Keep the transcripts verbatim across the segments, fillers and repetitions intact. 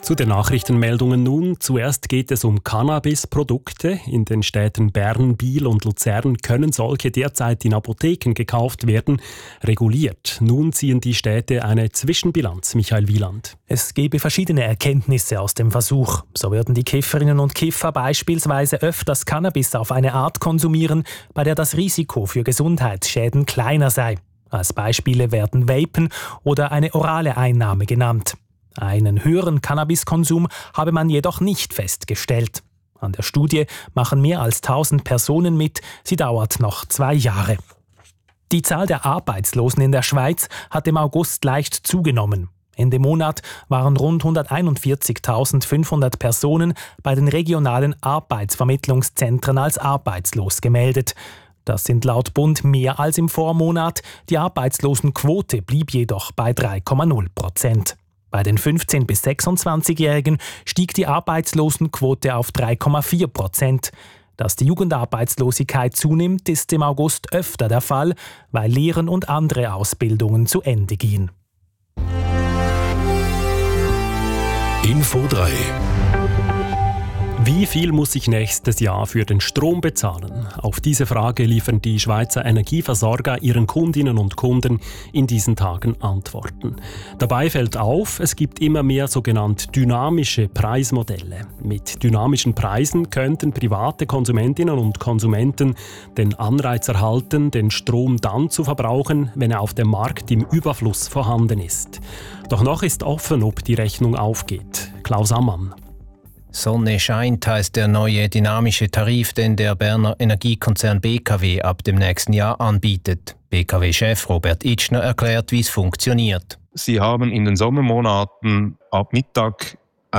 Zu den Nachrichtenmeldungen nun. Zuerst geht es um Cannabisprodukte. In den Städten Bern, Biel und Luzern können solche derzeit in Apotheken gekauft werden. Reguliert. Nun ziehen die Städte eine Zwischenbilanz. Michael Wieland. Es gebe verschiedene Erkenntnisse aus dem Versuch. So würden die Kifferinnen und Kiffer beispielsweise öfters Cannabis auf eine Art konsumieren, bei der das Risiko für Gesundheitsschäden kleiner sei. Als Beispiele werden Vapen oder eine orale Einnahme genannt. Einen höheren Cannabiskonsum habe man jedoch nicht festgestellt. An der Studie machen mehr als tausend Personen mit. Sie dauert noch zwei Jahre. Die Zahl der Arbeitslosen in der Schweiz hat im August leicht zugenommen. Ende Monat waren rund hunderteinundvierzigtausendfünfhundert Personen bei den regionalen Arbeitsvermittlungszentren als arbeitslos gemeldet. Das sind laut Bund mehr als im Vormonat. Die Arbeitslosenquote blieb jedoch bei drei Komma null Prozent. Bei den fünfzehn- bis sechsundzwanzigjährigen stieg die Arbeitslosenquote auf drei Komma vier Prozent. Dass die Jugendarbeitslosigkeit zunimmt, ist im August öfter der Fall, weil Lehren und andere Ausbildungen zu Ende gehen. Info drei. Wie viel muss ich nächstes Jahr für den Strom bezahlen? Auf diese Frage liefern die Schweizer Energieversorger ihren Kundinnen und Kunden in diesen Tagen Antworten. Dabei fällt auf, es gibt immer mehr sogenannte dynamische Preismodelle. Mit dynamischen Preisen könnten private Konsumentinnen und Konsumenten den Anreiz erhalten, den Strom dann zu verbrauchen, wenn er auf dem Markt im Überfluss vorhanden ist. Doch noch ist offen, ob die Rechnung aufgeht. Klaus Ammann. Sonne scheint heisst der neue dynamische Tarif, den der Berner Energiekonzern B K W ab dem nächsten Jahr anbietet. B K W-Chef Robert Itschner erklärt, wie es funktioniert. Sie haben in den Sommermonaten ab Mittag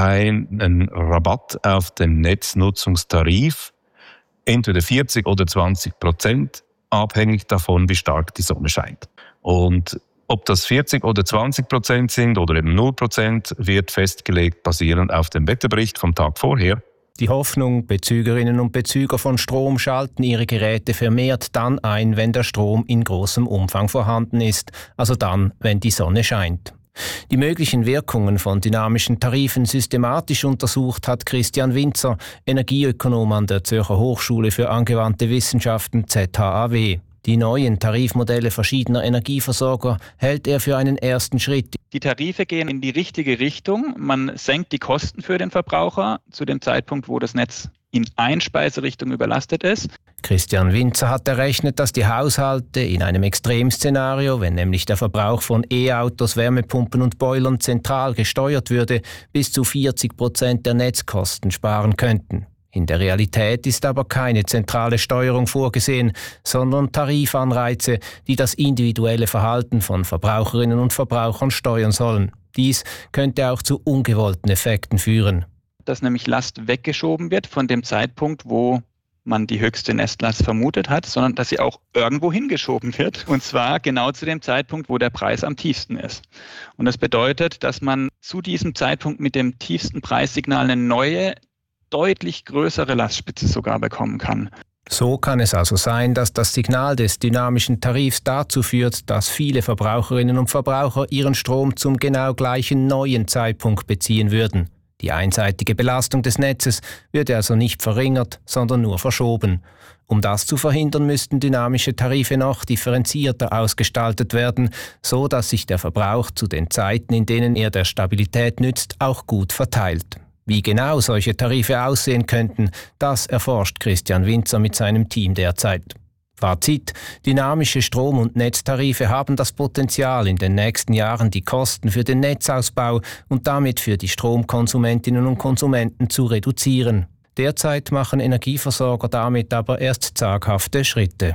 einen Rabatt auf den Netznutzungstarif, entweder vierzig oder zwanzig Prozent, abhängig davon, wie stark die Sonne scheint. Und ob das vierzig oder zwanzig Prozent sind oder eben null Prozent, wird festgelegt basierend auf dem Wetterbericht vom Tag vorher. Die Hoffnung, Bezügerinnen und Bezüger von Strom schalten ihre Geräte vermehrt dann ein, wenn der Strom in großem Umfang vorhanden ist, also dann, wenn die Sonne scheint. Die möglichen Wirkungen von dynamischen Tarifen systematisch untersucht hat Christian Winzer, Energieökonom an der Zürcher Hochschule für angewandte Wissenschaften Z H A W. Die neuen Tarifmodelle verschiedener Energieversorger hält er für einen ersten Schritt. Die Tarife gehen in die richtige Richtung. Man senkt die Kosten für den Verbraucher zu dem Zeitpunkt, wo das Netz in Einspeiserichtung überlastet ist. Christian Winzer hat errechnet, dass die Haushalte in einem Extremszenario, wenn nämlich der Verbrauch von E-Autos, Wärmepumpen und Boilern zentral gesteuert würde, bis zu vierzig Prozent der Netzkosten sparen könnten. In der Realität ist aber keine zentrale Steuerung vorgesehen, sondern Tarifanreize, die das individuelle Verhalten von Verbraucherinnen und Verbrauchern steuern sollen. Dies könnte auch zu ungewollten Effekten führen. Dass nämlich Last weggeschoben wird von dem Zeitpunkt, wo man die höchste Nestlast vermutet hat, sondern dass sie auch irgendwo hingeschoben wird. Und zwar genau zu dem Zeitpunkt, wo der Preis am tiefsten ist. Und das bedeutet, dass man zu diesem Zeitpunkt mit dem tiefsten Preissignal eine neue, deutlich größere Lastspitze sogar bekommen kann. So kann es also sein, dass das Signal des dynamischen Tarifs dazu führt, dass viele Verbraucherinnen und Verbraucher ihren Strom zum genau gleichen neuen Zeitpunkt beziehen würden. Die einseitige Belastung des Netzes würde also nicht verringert, sondern nur verschoben. Um das zu verhindern, müssten dynamische Tarife noch differenzierter ausgestaltet werden, so dass sich der Verbrauch zu den Zeiten, in denen er der Stabilität nützt, auch gut verteilt. Wie genau solche Tarife aussehen könnten, das erforscht Christian Winzer mit seinem Team derzeit. Fazit: Dynamische Strom- und Netztarife haben das Potenzial, in den nächsten Jahren die Kosten für den Netzausbau und damit für die Stromkonsumentinnen und Konsumenten zu reduzieren. Derzeit machen Energieversorger damit aber erst zaghafte Schritte.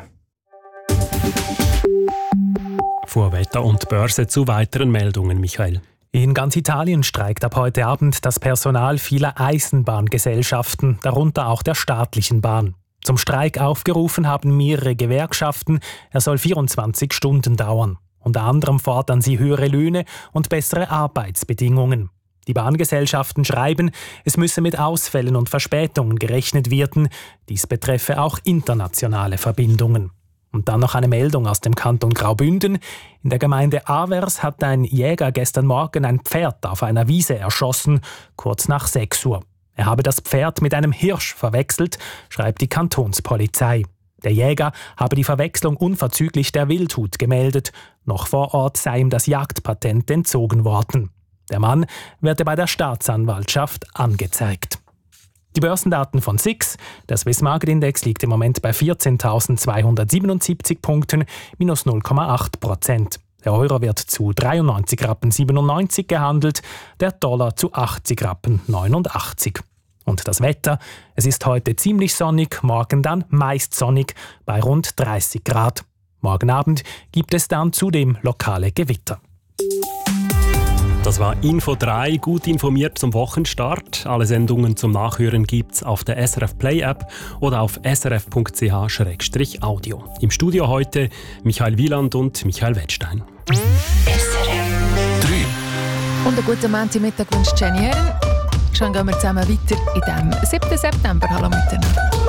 Vor Wetter und Börse zu weiteren Meldungen, Michael. In ganz Italien streikt ab heute Abend das Personal vieler Eisenbahngesellschaften, darunter auch der staatlichen Bahn. Zum Streik aufgerufen haben mehrere Gewerkschaften. Er soll vierundzwanzig Stunden dauern. Unter anderem fordern sie höhere Löhne und bessere Arbeitsbedingungen. Die Bahngesellschaften schreiben, es müsse mit Ausfällen und Verspätungen gerechnet werden. Dies betreffe auch internationale Verbindungen. Und dann noch eine Meldung aus dem Kanton Graubünden. In der Gemeinde Avers hat ein Jäger gestern Morgen ein Pferd auf einer Wiese erschossen, kurz nach sechs Uhr. Er habe das Pferd mit einem Hirsch verwechselt, schreibt die Kantonspolizei. Der Jäger habe die Verwechslung unverzüglich der Wildhut gemeldet. Noch vor Ort sei ihm das Jagdpatent entzogen worden. Der Mann werde bei der Staatsanwaltschaft angezeigt. Die Börsendaten von S I X. Der Swiss Market Index liegt im Moment bei vierzehntausendzweihundertsiebenundsiebzig Punkten, minus null Komma acht Prozent. Der Euro wird zu dreiundneunzig Rappen siebenundneunzig gehandelt, der Dollar zu achtzig Rappen neunundachtzig. Und das Wetter? Es ist heute ziemlich sonnig, morgen dann meist sonnig bei rund dreißig Grad. Morgen Abend gibt es dann zudem lokale Gewitter. Das war Info drei, gut informiert zum Wochenstart. Alle Sendungen zum Nachhören gibt's auf der S R F Play App oder auf srf punkt c h slash audio. Im Studio heute Michael Wieland und Michael Wettstein. S R F drei. Und einen guten Montagmittag wünscht Jenny Herren. Schon gehen wir zusammen weiter in dem siebten September. Hallo miteinander.